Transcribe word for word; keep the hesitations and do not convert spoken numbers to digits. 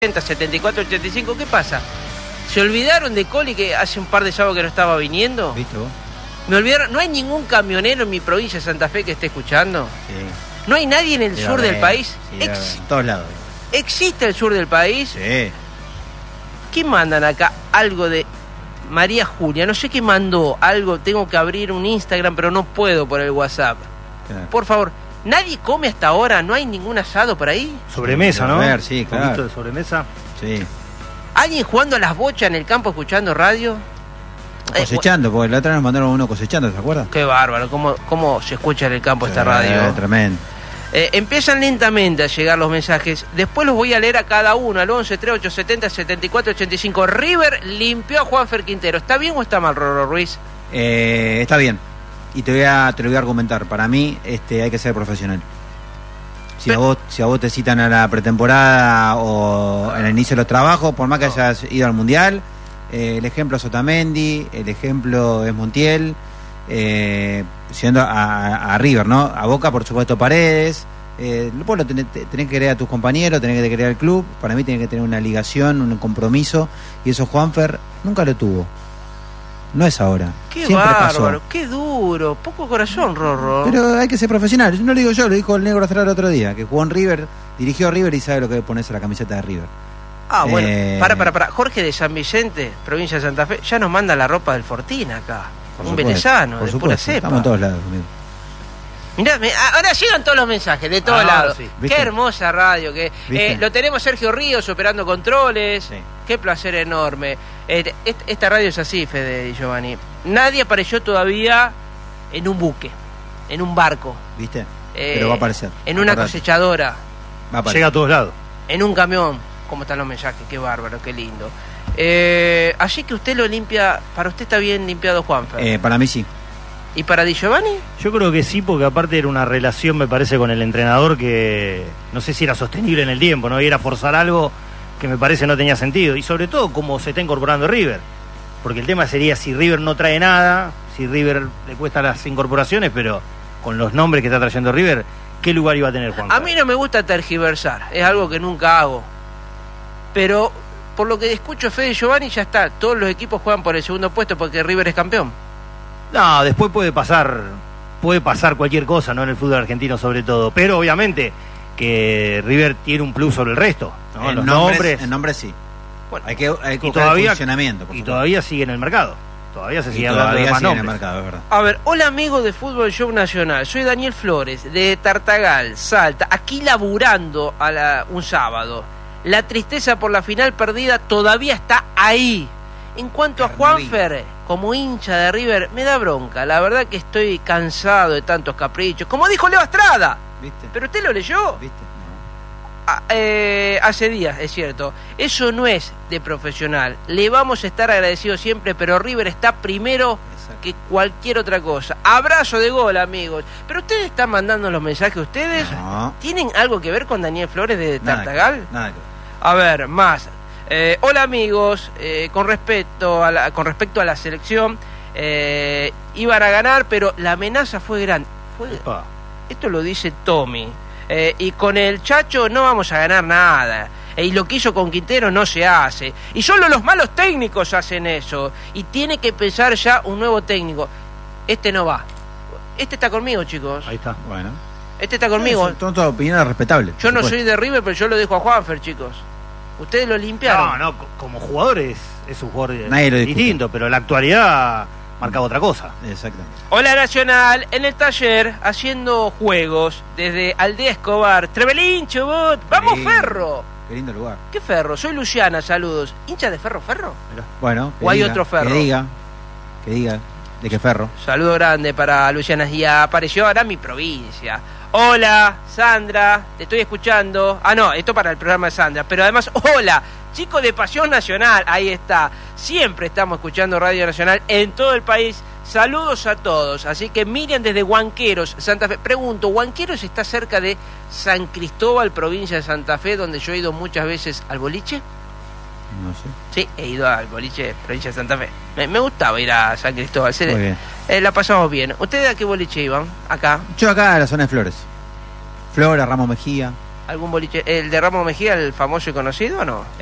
setenta y cuatro ochenta y cinco, ¿qué pasa? ¿Se olvidaron de Coli que hace un par de sábados que no estaba viniendo? ¿Viste vos? Me olvidaron, ¿no hay ningún camionero en mi provincia de Santa Fe que esté escuchando? Sí. ¿No hay nadie en el Debe sur haber, del país? Sí, Ex- en todos lados. ¿Existe el sur del país? Sí. ¿Qué mandan acá? Algo de María Julia, no sé qué mandó, algo, tengo que abrir un Instagram, pero no puedo por el WhatsApp. Claro. Por favor, ¿nadie come hasta ahora? ¿No hay ningún asado por ahí? Sobremesa, ¿no? A ver, sí, Un claro. poquito de sobremesa. Sí. ¿Alguien jugando a las bochas en el campo escuchando radio? Cosechando, porque la otra nos mandaron uno cosechando, ¿te acuerdas? Qué bárbaro, cómo, cómo se escucha en el campo esta Sí, radio. Tremendo. Eh, empiezan lentamente a llegar los mensajes. Después los voy a leer a cada uno, al once, tres, ocho, setenta, setenta y cuatro, ochenta y cinco. River limpió a Juanfer Quintero. ¿Está bien o está mal, Rorro Ruiz? Eh, está bien. Y te voy a, te lo voy a argumentar. Para mí, este, hay que ser profesional. Si Pero- a vos, si a vos te citan a la pretemporada o en el inicio de los trabajos, por más que hayas ido al mundial, eh, el ejemplo es Otamendi, el ejemplo es Montiel, eh, siendo a, a River, ¿no? A Boca, por supuesto, Paredes. Eh, vos lo tenés, tenés que querer a tus compañeros, tenés que querer al club. Para mí tiene que tener una ligación, un compromiso. Y eso Juanfer nunca lo tuvo. No es ahora. Qué Siempre bárbaro, pasó. qué duro. Poco corazón, Rorro. Pero hay que ser profesional. No lo digo yo, lo dijo el negro Astral el otro día, que jugó en River, dirigió a River y sabe lo que es ponerse la camiseta de River. Ah, bueno, Eh, para, para, para. Jorge de San Vicente, provincia de Santa Fe, ya nos manda la ropa del Fortín acá. Por Un supuesto, venezano, por de pura supuesto. cepa. Estamos en todos lados, amigo. Mirá, me- ahora llegan todos los mensajes de todos Ah, lados. sí. ¿Viste? Qué hermosa radio. Que, ¿Viste? eh, lo tenemos Sergio Ríos operando controles. Sí. Qué placer enorme. Eh, est- esta radio es así, Fede y Giovanni. Nadie apareció todavía en un buque, en un barco, ¿Viste? eh, Pero va a aparecer. en una Acordate. cosechadora, Va a aparecer. Llega a todos lados. en un camión. ¿Cómo están los mensajes? Qué bárbaro, qué lindo. Eh, así que usted lo limpia, para usted está bien limpiado Juanfer. Eh, para mí sí. ¿Y para Di Giovanni? Yo creo que sí, porque aparte era una relación, me parece, con el entrenador que no sé si era sostenible en el tiempo, ¿no? Y era forzar algo que me parece no tenía sentido. Y sobre todo cómo se está incorporando River. Porque el tema sería si River no trae nada, si River le cuesta las incorporaciones, pero con los nombres que está trayendo River, ¿qué lugar iba a tener Juan? A mí no me gusta tergiversar, es algo que nunca hago. Pero por lo que escucho Fede y Giovanni, ya está. Todos los equipos juegan por el segundo puesto porque River es campeón. No, después puede pasar, puede pasar cualquier cosa, ¿no? En el fútbol argentino sobre todo. Pero obviamente que River tiene un plus sobre el resto, ¿no? En Los nombres, nombres. en nombres sí. Bueno, Hay que, hay que Y buscar todavía, el funcionamiento. por y supuesto. todavía sigue en el mercado. Todavía se Y sigue hablando de todavía más sigue en el nombres. mercado, es verdad. a ver, hola amigos de Fútbol Show Nacional, soy Daniel Flores de Tartagal, Salta, aquí laburando a la, un sábado. La tristeza por la final perdida todavía está ahí. En cuanto a Carnavil. Juanfer, como hincha de River, me da bronca. La verdad que estoy cansado de tantos caprichos. Como dijo Leo Estrada. ¿Viste? ¿Pero usted lo leyó? ¿Viste? Ah, eh, hace días, es cierto. Eso no es de profesional. Le vamos a estar agradecidos siempre, pero River está primero Exacto. que cualquier otra cosa. Abrazo de gol, amigos. Pero ustedes están mandando los mensajes, ¿ustedes No. tienen algo que ver con Daniel Flores de Nada que Tartagal? ver, Nada que ver. A ver, más. Eh, hola amigos, eh, con respecto a la, con respecto a la selección, eh, iban a ganar, pero la amenaza fue grande. Fue, Epa. esto lo dice Tommy. Eh, y con el Chacho no vamos a ganar nada. Eh, y lo que hizo con Quintero no se hace. Y solo los malos técnicos hacen eso. Y tiene que pensar ya un nuevo técnico. Este no va. Este está conmigo, chicos. Ahí está. Bueno. Este está conmigo. Son todas opiniones respetables. Yo no soy de River, pero yo lo dejo a Juanfer, chicos. Ustedes lo limpiaron. No, no, co- como jugador es, es un jugador Nadie lo discute. distinto, pero la actualidad marcaba otra cosa. Exactamente. Hola Nacional, en el taller haciendo juegos desde Aldea Escobar. Trevelín, Chubut, vamos Sí. Ferro. Qué lindo lugar. ¿Qué Ferro? Soy Luciana, saludos. ¿Hincha de Ferro, Ferro? Bueno. que ¿O hay diga, otro Ferro? Que diga. Que diga. ¿De qué Ferro? Saludo grande para Luciana y apareció ahora mi provincia. Hola, Sandra, te estoy escuchando. Ah, no, esto para el programa de Sandra. Pero además, hola, chicos de Pasión Nacional, ahí está. Siempre estamos escuchando Radio Nacional en todo el país. Saludos a todos. Así que Miriam desde Huanqueros, Santa Fe. Pregunto, ¿Huanqueros está cerca de San Cristóbal, provincia de Santa Fe, donde yo he ido muchas veces al boliche? No sé. Sí, he ido al boliche, provincia de Santa Fe. Me, me gustaba ir a San Cristóbal. Se- Muy bien. eh, la pasamos bien. ¿Ustedes a qué boliche iban? Acá. Yo acá a la zona de Flores. Flora, Ramos Mejía. ¿Algún boliche? ¿El de Ramos Mejía, el famoso y conocido o no?